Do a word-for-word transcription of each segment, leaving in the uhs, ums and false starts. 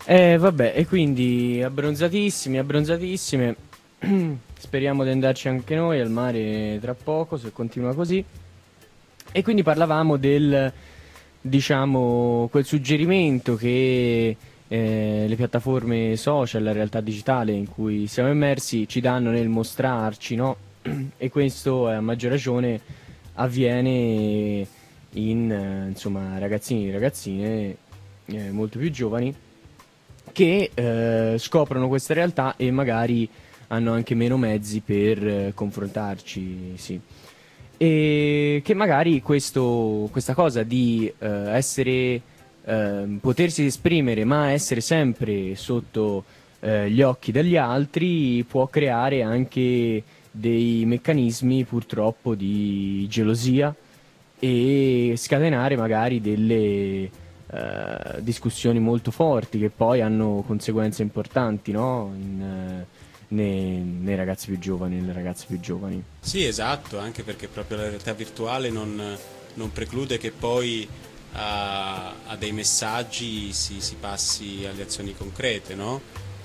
Eh, vabbè, e quindi abbronzatissimi, abbronzatissime. Speriamo di andarci anche noi al mare tra poco, se continua così. E quindi parlavamo del, diciamo, quel suggerimento che eh, le piattaforme social, la realtà digitale in cui siamo immersi, ci danno nel mostrarci, no? E questo, eh, a maggior ragione, avviene in, eh, insomma, ragazzini e ragazzine eh, molto più giovani che eh, scoprono questa realtà e magari hanno anche meno mezzi per eh, confrontarci, sì. E che magari questo, questa cosa di eh, essere, eh, potersi esprimere ma essere sempre sotto eh, gli occhi degli altri può creare anche dei meccanismi purtroppo di gelosia e scatenare magari delle eh, discussioni molto forti che poi hanno conseguenze importanti, no? In, eh, nei, nei ragazzi più giovani, nelle ragazze più giovani. Sì, esatto, anche perché proprio la realtà virtuale non, non preclude che poi a, a dei messaggi si, si passi alle azioni concrete, no?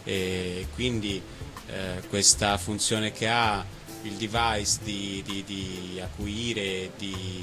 E quindi eh, questa funzione che ha il device di, di, di acuire, di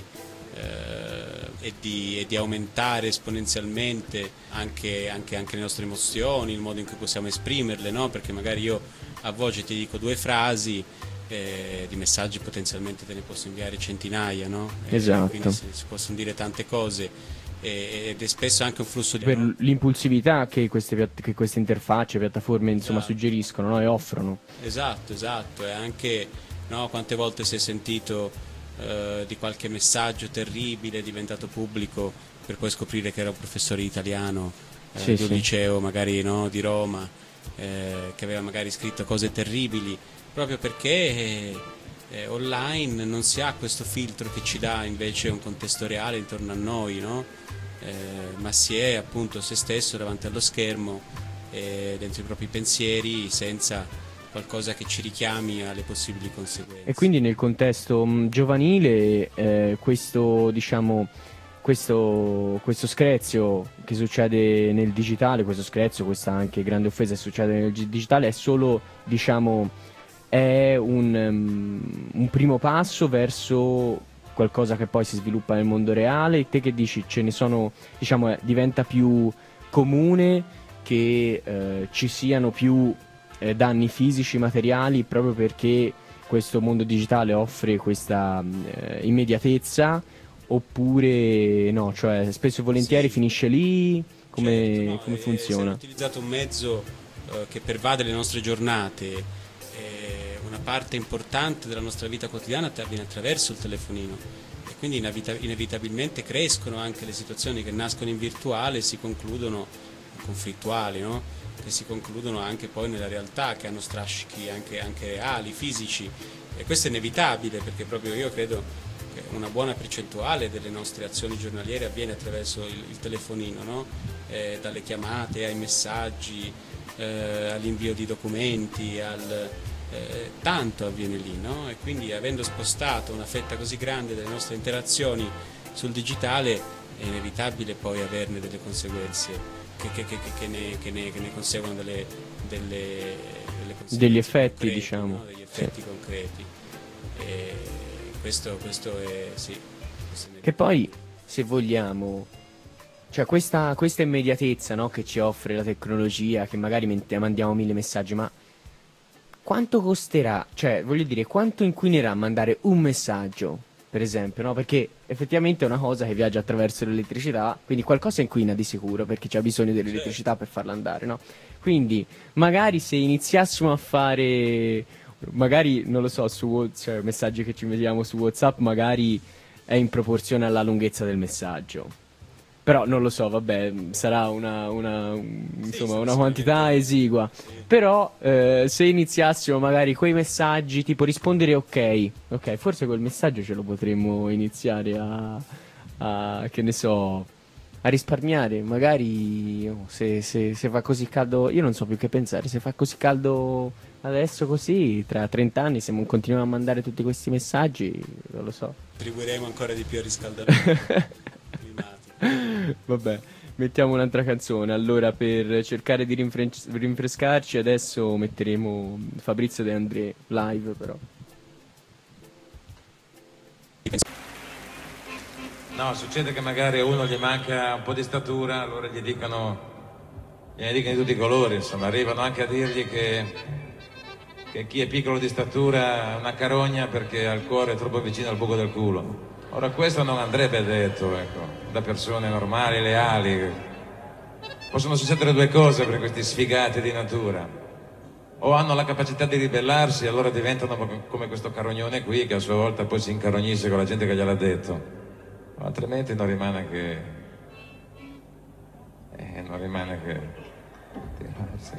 eh, e, di, e di aumentare esponenzialmente anche, anche, anche le nostre emozioni, il modo in cui possiamo esprimerle, no? Perché magari io a voce ti dico due frasi, eh, di messaggi potenzialmente te ne posso inviare centinaia, no? E Esatto. quindi si, si possono dire tante cose e, ed è spesso anche un flusso di... Per no? l'impulsività che queste, piatt- che queste interfacce, piattaforme insomma Esatto. suggeriscono, no? E offrono. Esatto, esatto, e anche no, quante volte si è sentito eh, di qualche messaggio terribile diventato pubblico per poi scoprire che era un professore di italiano eh, Sì, di un sì. liceo magari no, di Roma eh, che aveva magari scritto cose terribili proprio perché eh, eh, online non si ha questo filtro che ci dà invece un contesto reale intorno a noi, no? Eh, ma si è appunto se stesso davanti allo schermo eh, dentro i propri pensieri senza qualcosa che ci richiami alle possibili conseguenze. E quindi nel contesto mh, giovanile eh, questo, diciamo, questo, questo screzio che succede nel digitale, questo screzio, questa anche grande offesa che succede nel gi- digitale è solo, diciamo, è un, um, un primo passo verso qualcosa che poi si sviluppa nel mondo reale. Te che dici? Ce ne sono, diciamo, eh, diventa più comune che eh, ci siano più eh, danni fisici, materiali, proprio perché questo mondo digitale offre questa eh, immediatezza, oppure no, cioè spesso e volentieri Sì, finisce lì, come, certo, no, come eh, se è funziona? utilizzato un mezzo eh, che pervade le nostre giornate, eh, una parte importante della nostra vita quotidiana avviene attraverso il telefonino e quindi inevita- inevitabilmente crescono anche le situazioni che nascono in virtuale e si concludono conflittuali, no? Che si concludono anche poi nella realtà, che hanno strascichi anche, anche reali, fisici e questo è inevitabile perché proprio io credo che una buona percentuale delle nostre azioni giornaliere avviene attraverso il, il telefonino, no? Eh, dalle chiamate ai messaggi, eh, all'invio di documenti, al, eh, tanto avviene lì, no? E quindi avendo spostato una fetta così grande delle nostre interazioni sul digitale è inevitabile poi averne delle conseguenze che, che, che, che, ne, che, ne, che ne conseguono delle, delle, delle conseguenze Degli effetti, concreti, diciamo. no? Degli effetti Sì. concreti. E questo, questo è sì. Questo è Che poi, se vogliamo, cioè questa, questa immediatezza, no, che ci offre la tecnologia, che magari ment- mandiamo mille messaggi, ma quanto costerà? Cioè, voglio dire, quanto inquinerà mandare un messaggio, per esempio, no? Perché effettivamente è una cosa che viaggia attraverso l'elettricità, quindi qualcosa inquina di sicuro, perché c'è bisogno dell'elettricità per farla andare, no? Quindi, magari se iniziassimo a fare, magari, non lo so, su Wha- cioè, messaggi che ci vediamo su WhatsApp, magari è in proporzione alla lunghezza del messaggio. Però non lo so, vabbè, sarà una, una, un- sì, insomma, sarà una quantità sicuramente esigua. sì. Però eh, se iniziassimo magari quei messaggi, tipo rispondere ok, ok, forse quel messaggio ce lo potremmo iniziare a, a che ne so, a risparmiare. Magari oh, se, se, se fa così caldo, io non so più che pensare, se fa così caldo adesso così, tra trenta anni, se non continuiamo a mandare tutti questi messaggi, non lo so. Contribuiremo ancora di più al riscaldamento climatico. Vabbè, mettiamo un'altra canzone. Allora, per cercare di rinfres- rinfrescarci, adesso metteremo Fabrizio De André live, però. No, succede che magari a uno gli manca un po' di statura, allora gli dicono, gliene dicono di tutti i colori, insomma, arrivano anche a dirgli che, che chi è piccolo di statura è una carogna perché ha il cuore troppo vicino al buco del culo. Ora questo non andrebbe detto, ecco, da persone normali, leali. Possono succedere due cose per questi sfigati di natura. O hanno la capacità di ribellarsi e allora diventano come questo carognone qui che a sua volta poi si incarognisce con la gente che gliel'ha detto. Altrimenti non rimane che... Eh, non rimane che... Sì.